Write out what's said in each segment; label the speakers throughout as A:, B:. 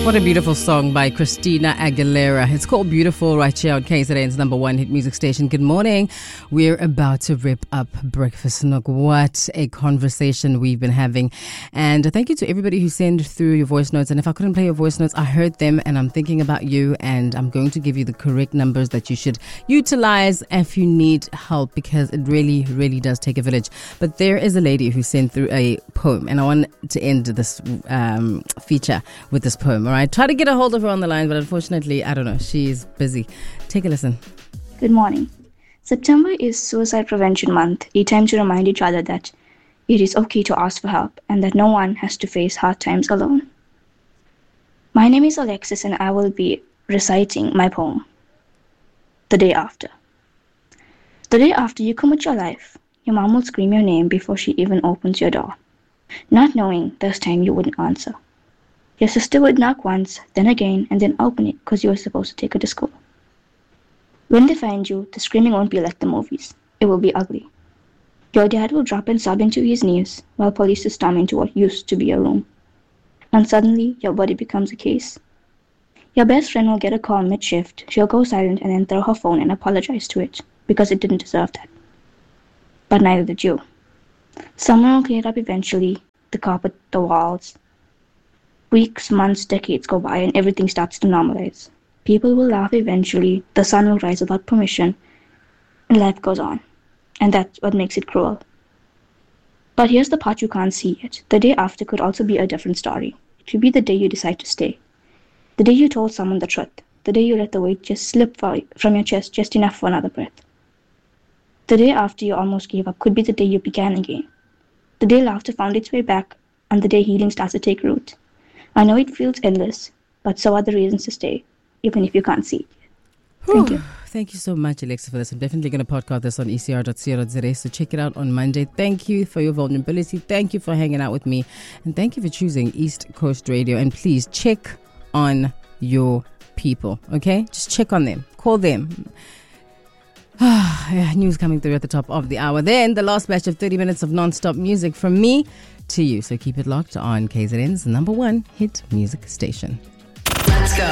A: What a beautiful song by Christina Aguilera. It's called Beautiful right here on KZN's number one hit music station. Good morning. We're about to rip up Breakfast Nook. What a conversation we've been having. And thank you to everybody who sent through your voice notes. And if I couldn't play your voice notes, I heard them and I'm thinking about you, and I'm going to give you the correct numbers that you should utilize if you need help, because it really, really does take a village. But there is a lady who sent through a poem, and I want to end this feature with this poem. All right. I try to get a hold of her on the line, but unfortunately, I don't know. She's busy. Take a listen.
B: Good morning. September is Suicide Prevention Month, a time to remind each other that it is okay to ask for help and that no one has to face hard times alone. My name is Alexis, and I will be reciting my poem, The Day After. The day after you commit your life, your mom will scream your name before she even opens your door, not knowing this time you wouldn't answer. Your sister would knock once, then again, and then open it because you were supposed to take her to school. When they find you, the screaming won't be like the movies. It will be ugly. Your dad will drop and sob into his knees while police storm into what used to be a room. And suddenly, your body becomes a case. Your best friend will get a call mid-shift. She'll go silent and then throw her phone and apologize to it because it didn't deserve that. But neither did you. Someone will clean it up eventually, the carpet, the walls. Weeks, months, decades go by and everything starts to normalize. People will laugh eventually, the sun will rise without permission, and life goes on. And that's what makes it cruel. But here's the part you can't see yet. The day after could also be a different story. It could be the day you decide to stay. The day you told someone the truth. The day you let the weight just slip from your chest just enough for another breath. The day after you almost gave up could be the day you began again. The day laughter found its way back, and the day healing starts to take root. I know it feels endless, but so are the reasons to stay, even if you can't see it. Thank you.
A: Thank you so much, Alexa, for this. I'm definitely going to podcast this on ecr.co.za, so check it out on Monday. Thank you for your vulnerability. Thank you for hanging out with me. And thank you for choosing East Coast Radio. And please check on your people, okay? Just check on them. Call them. News coming through at the top of the hour. Then the last batch of 30 minutes of non-stop music from me to you. So keep it locked on KZN's number one hit music station.
C: Let's go.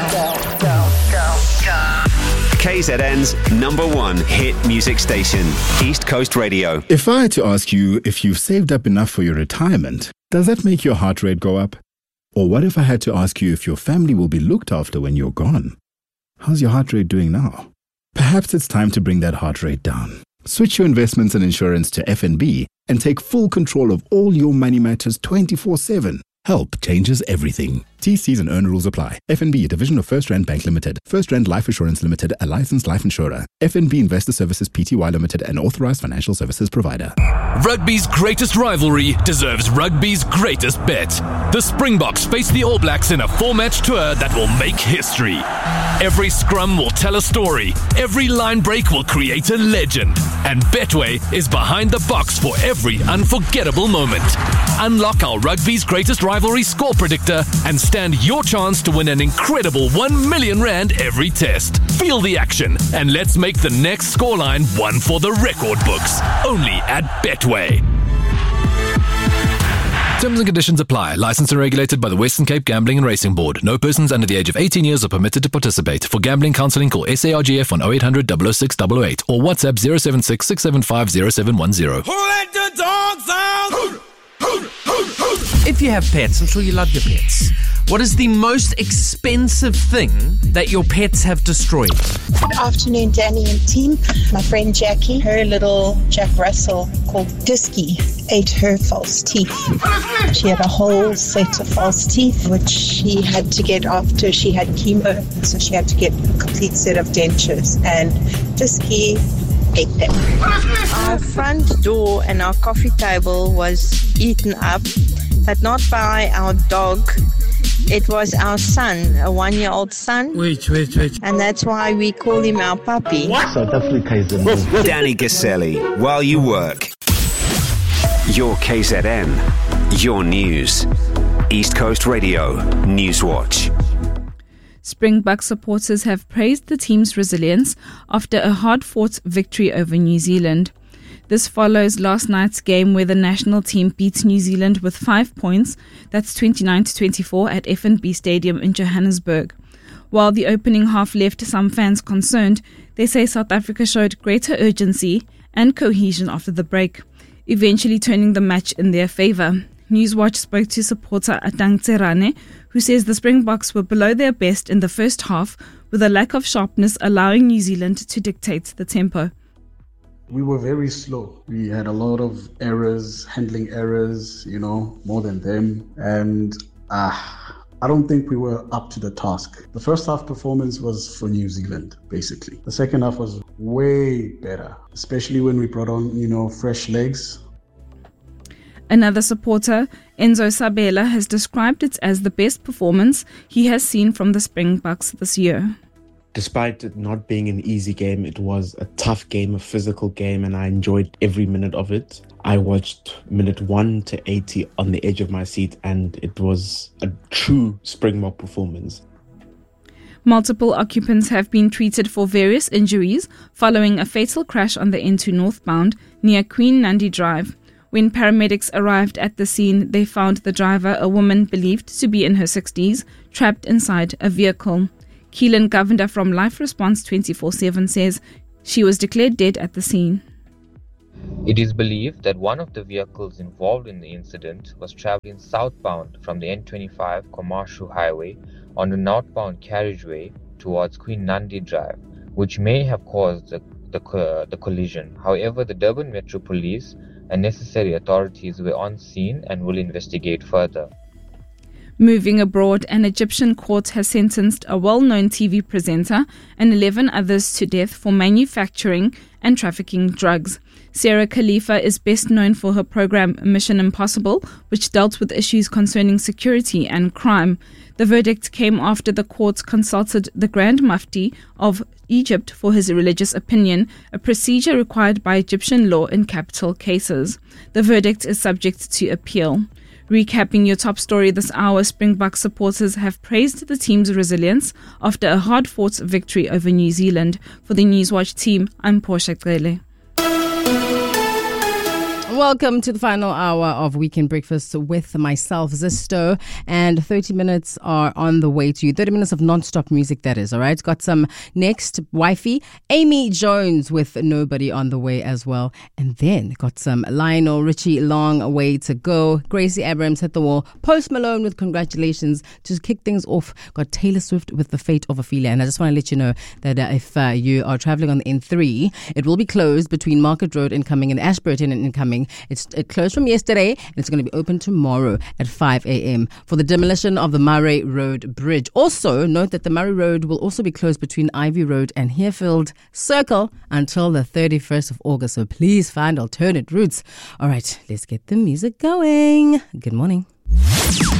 C: KZN's number one hit music station, East Coast Radio.
D: If I had to ask you if you've saved up enough for your retirement, does that make your heart rate go up? Or what if I had to ask you if your family will be looked after when you're gone? How's your heart rate doing now? Perhaps it's time to bring that heart rate down. Switch your investments and insurance to FNB and take full control of all your money matters 24/7. Help changes everything. TCs and earn rules apply. FNB, a division of First Rand Bank Limited. First Rand Life Assurance Limited, a licensed life insurer. FNB Investor Services Pty Limited, an authorized financial services provider.
E: Rugby's greatest rivalry deserves rugby's greatest bet. The Springboks face the All Blacks in a 4-match tour that will make history. Every scrum will tell a story. Every line break will create a legend. And Betway is behind the box for every unforgettable moment. Unlock our rugby's greatest rivalry score predictor and stand your chance to win an incredible 1 million rand every test. Feel the action and let's make the next scoreline one for the record books. Only at Betway. Terms and conditions apply. Licensed and regulated by the Western Cape Gambling and Racing Board. No persons under the age of 18 years are permitted to participate. For gambling counselling, call SARGF on 0800 006 008 or WhatsApp 076 675 0710.
F: Who let the dogs out?
G: If you have pets, I'm sure you love your pets. What is the most expensive thing that your pets have destroyed?
H: Good afternoon, Danny and team. My friend Jackie, her little Jack Russell called Disky ate her false teeth. She had a whole set of false teeth, which she had to get after she had chemo. So she had to get a complete set of dentures. And Disky ate them.
I: Our front door and our coffee table was eaten up, but not by our dog. It was our son, a 1-year-old son.
G: Wait.
I: And that's why we call him our puppy.
C: South Africa is a Danny Gaselli, while you work. Your KZN, your news. East Coast Radio, Newswatch.
J: Springbok supporters have praised the team's resilience after a hard-fought victory over New Zealand. This follows last night's game where the national team beat New Zealand with 5 points, that's 29-24 at F&B Stadium in Johannesburg. While the opening half left some fans concerned, they say South Africa showed greater urgency and cohesion after the break, eventually turning the match in their favour. Newswatch spoke to supporter Atang Tserane, who says the Springboks were below their best in the first half, with a lack of sharpness allowing New Zealand to dictate the tempo.
K: We were very slow. We had a lot of errors, handling errors, more than them. And I don't think we were up to the task. The first half performance was for New Zealand, basically. The second half was way better, especially when we brought on, fresh legs.
J: Another supporter, Enzo Sabela, has described it as the best performance he has seen from the Springboks this year.
L: Despite it not being an easy game, it was a tough game, a physical game, and I enjoyed every minute of it. I watched minute 1 to 80 on the edge of my seat, and it was a true Springbok performance.
J: Multiple occupants have been treated for various injuries following a fatal crash on the N2 northbound near Queen Nandi Drive. When paramedics arrived at the scene, they found the driver, a woman believed to be in her 60s, trapped inside a vehicle. Keelan Govender from Life Response 24/7 says she was declared dead at the scene.
M: It is believed that one of the vehicles involved in the incident was traveling southbound from the N25 Commercial Highway on the northbound carriageway towards Queen Nandi Drive, which may have caused the collision. However, the Durban Metro Police and necessary authorities were on scene and will investigate further.
J: Moving abroad, an Egyptian court has sentenced a well-known TV presenter and 11 others to death for manufacturing and trafficking drugs. Sarah Khalifa is best known for her program Mission Impossible, which dealt with issues concerning security and crime. The verdict came after the court consulted the Grand Mufti of Egypt for his religious opinion, a procedure required by Egyptian law in capital cases. The verdict is subject to appeal. Recapping your top story this hour, Springbok supporters have praised the team's resilience after a hard-fought victory over New Zealand. For the Newswatch team, I'm Portia Gele.
A: Welcome to the final hour of Weekend Breakfast with myself, Zisto, and 30 minutes are on the way to you. 30 minutes of non-stop music, that is, all right? Got some next, wifey, Amy Jones with Nobody on the way as well. And then got some Lionel Richie, Long Way to Go. Gracie Abrams hit the wall. Post Malone with Congratulations. To kick things off, got Taylor Swift with The Fate of Ophelia. And I just want to let you know that if you are traveling on the N3, it will be closed between Market Road incoming and Ashburton and incoming. It closed from yesterday and it's going to be open tomorrow at 5 a.m. for the demolition of the Murray Road Bridge. Also, note that the Murray Road will also be closed between Ivy Road and Herefield Circle until the 31st of August. So please find alternate routes. All right, let's get the music going. Good morning.